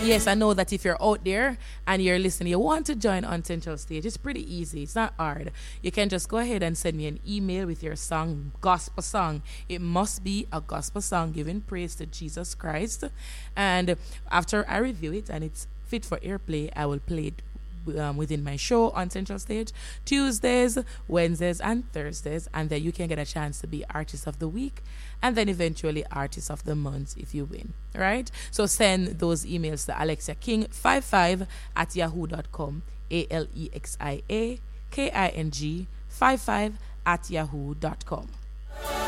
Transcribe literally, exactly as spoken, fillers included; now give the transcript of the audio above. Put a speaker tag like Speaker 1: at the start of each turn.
Speaker 1: Yes, I know that if you're out there and you're listening, you want to join on Central Stage, it's pretty easy. It's not hard. You can just go ahead and send me an email with your song, gospel song. It must be a gospel song giving praise to Jesus Christ. And after I review it and it's fit for airplay, I will play it um, within my show on Central Stage Tuesdays, Wednesdays, and Thursdays, and then you can get a chance to be Artist of the Week and then eventually Artist of the Month if you win. Right? So send those emails to Alexia King fifty-five at yahoo dot com. A L E X I A K I N G fifty-five at yahoo dot com.